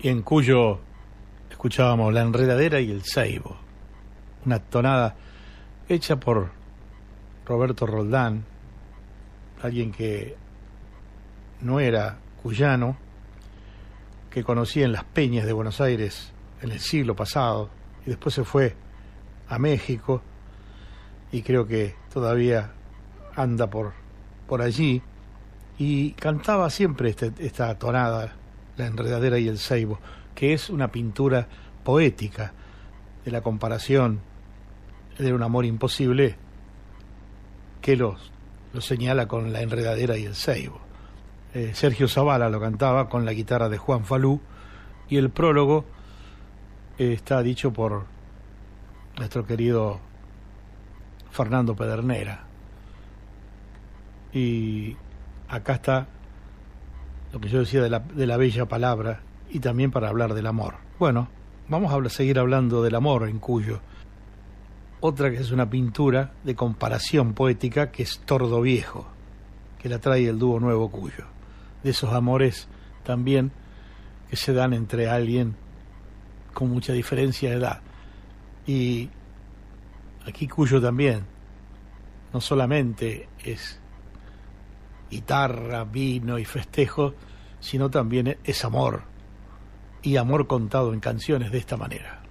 y en Cuyo escuchábamos La Enredadera y el Seibo, una tonada hecha por Roberto Roldán, alguien que no era cuyano, que conocía en las peñas de Buenos Aires en el siglo pasado y después se fue a México y creo que todavía anda por allí, y cantaba siempre esta tonada, La Enredadera y el Seibo, que es una pintura poética de la comparación de un amor imposible que lo señala con La Enredadera y el Seibo. Sergio Zavala lo cantaba con la guitarra de Juan Falú, y el prólogo está dicho por nuestro querido Fernando Pedernera. Y acá está lo que yo decía de la bella palabra, y también para hablar del amor. Bueno, vamos a seguir hablando del amor en Cuyo. Otra que es una pintura de comparación poética, que es Tordo Viejo, que la trae el dúo Nuevo Cuyo. De esos amores también que se dan entre alguien con mucha diferencia de edad. Y aquí Cuyo también no solamente es guitarra, vino y festejo, sino también es amor, y amor contado en canciones de esta manera.